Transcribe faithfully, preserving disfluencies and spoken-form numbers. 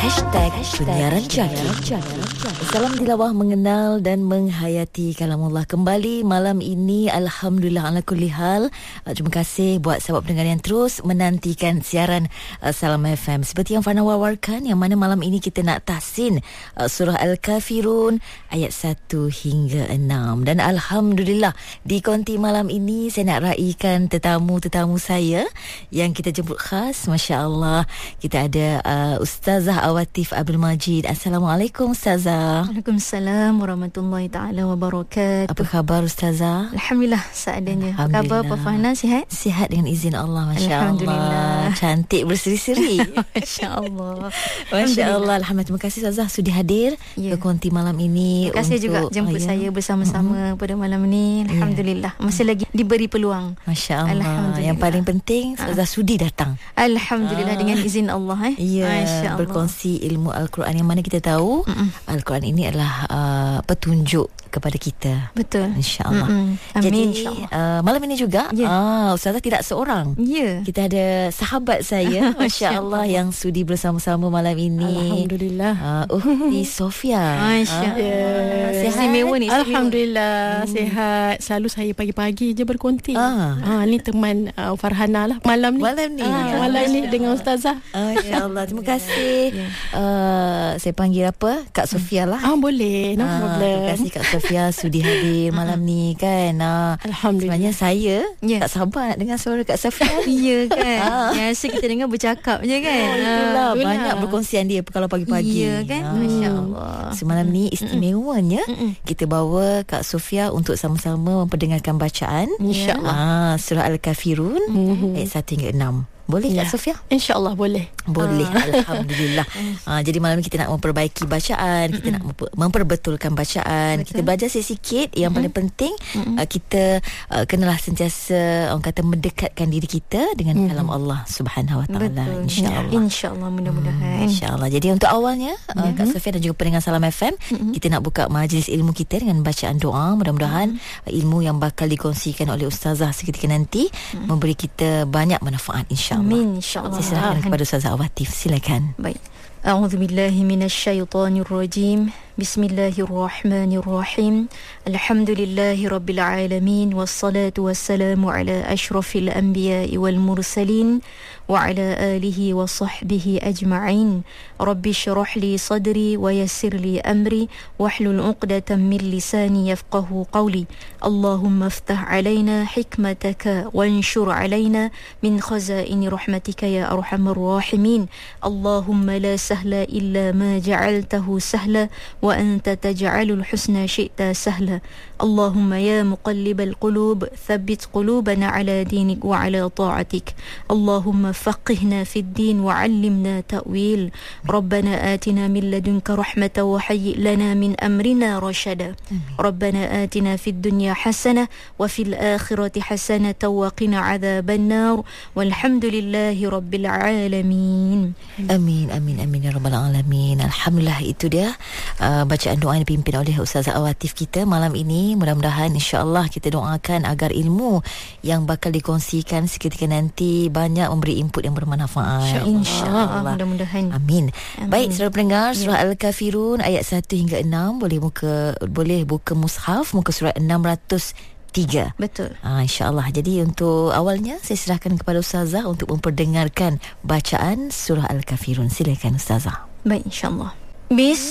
Hashtag Penyiaran Jaki. Salam tilawah, mengenal dan menghayati kalamullah kembali malam ini. Alhamdulillah ala kulli hal. Uh, terima kasih buat sahabat pendengar yang terus menantikan siaran uh, Salam F M. Seperti yang Fana wawarkan, yang mana malam ini kita nak tahsin uh, surah Al-Kafirun ayat satu hingga enam. Dan Alhamdulillah di konti malam ini saya nak raikan tetamu-tetamu saya yang kita jemput khas. Masya Allah, kita ada uh, Ustazah Awatif Abdul Majid. Assalamualaikum Ustazah. Waalaikumsalam warahmatullahi taala wabarakatuh. Apa khabar Ustazah? Alhamdulillah seadanya. Apa khabar Pak Fahna, sihat? Sihat dengan izin Allah, Masya Alhamdulillah. Allah. Cantik berseri-seri. Masya Allah. Masya Allah. Alhamdulillah. Terima kasih Ustazah sudi hadir Ya. ke konti malam ini. Terima kasih untuk, juga jemput uh, ya. saya bersama-sama mm-hmm. pada malam ni. Alhamdulillah. Ya. Masih lagi diberi peluang. Masya Allah. Alhamdulillah. Yang paling penting Ustazah ha. sudi datang. Alhamdulillah, Ah. dengan izin Allah. Eh? Ya, Masya Allah. berkongsi ilmu Al-Quran yang mana kita tahu Mm-mm. Al-Quran ini adalah uh, petunjuk kepada kita. Betul. InsyaAllah. Mm-mm. Amin. Jadi InsyaAllah. uh, malam ini juga Ya. ah, Ustazah tidak seorang. Ya. Kita ada sahabat saya Masya Allah yang sudi bersama-sama malam ini. Alhamdulillah. uh, Uhti Sofia. Masya Ah, Allah. sihat? Istimewa ni. istimewa. Alhamdulillah hmm. sihat. Selalu saya pagi-pagi je berkonti. Ah. Ah, ni teman uh, Farhana lah malam ni. Malam ni. Ah, malam ni dengan Ustazah. Ah, Masya Allah. Terima kasih. uh, Saya panggil apa? Kak Sofia lah. Ah, boleh. No Ah, problem. terima kasih Kak Sofia sudi hadir malam ni kan. Ah, Alhamdulillah. sebenarnya saya Ya. tak sabar nak dengar suara Kak Sofia. Ya kan. Ah. Biasa kita dengar bercakap je kan. Oh, itulah itulah. banyak perkongsian dia kalau pagi-pagi. Ya kan. Ah. Masya Allah. Semalam ni istimewanya Mm-mm. kita bawa Kak Sofia untuk sama-sama memperdengarkan bacaan InsyaAllah. ah, surah Al-Kafirun Mhm. ayat satu hingga enam. Boleh Ya. Kak Sofia? InsyaAllah boleh. Boleh. Alhamdulillah. ah, Jadi malam ni kita nak memperbaiki bacaan, kita nak memper- memperbetulkan bacaan. Betul. Kita belajar sikit-sikit. Yang paling penting uh, kita uh, kenalah sentiasa orang kata mendekatkan diri kita dengan kalam Allah Subhanahu Wa Taala. Betul. InsyaAllah. InsyaAllah, mudah-mudahan. InsyaAllah. Jadi untuk awalnya uh, Kak Sofia dan juga pendengar Salam F M, kita nak buka majlis ilmu kita dengan bacaan doa. Mudah-mudahan uh, ilmu yang bakal dikongsikan oleh Ustazah seketika nanti memberi kita banyak manfaat, insyaAllah. Amin, insyaAllah. Saya serahkan kepada Ustazah Awatif. Silakan. Baik. A'udzu billahi minasyaitonir rajim. Bismillahirrahmanirrahim. Alhamdulillahi rabbil alamin, wassalatu wassalamu ala asyrafil anbiya'i wal mursalin wa ala alihi wa sahbihi ajma'in. Rabbi shrah li sadri wa yassir li amri wahlul 'uqdatam min lisani yafqahu qawli. Allahumma iftah 'alaina hikmataka wanshur 'alaina min khazaini rahmatika ya arhamar rahimin. Allahumma la sahla illa ma ja'altahu sahla wa anta taj'alul husna syi'ta sahla. Allahumma ya muqallibal qulub thabbit qulubana ala dinik wa ala ta'atik. Allahumma faqihna fid din wa 'allimna ta'wil. Rabbana atina min ladunka rahmatan wa hayyi' lana min amrina rashada. Rabbana atina fid dunya hasanah wa fil akhirati hasanah wa qina 'adzaban nar. Walhamdulillahi rabbil alamin. Amin, amin, amin ya rabbal alamin. Alhamdulillah, itu dia uh, bacaan doa yang dipimpin oleh Ustazah Awatif kita malam ini. Mudah-mudahan insya-Allah kita doakan agar ilmu yang bakal dikongsikan seketika nanti banyak memberi input yang bermanfaat. InsyaAllah. Mudah-mudahan. Amin. Amin. Baik, saudara pendengar, surah Al-Kafirun ayat satu hingga enam, boleh buka boleh buka mushaf muka surat enam ratus tiga. Betul. Ah, InsyaAllah. Jadi untuk awalnya saya serahkan kepada Ustazah untuk memperdengarkan bacaan surah Al-Kafirun. Silakan Ustazah. Baik, insyaAllah. Bis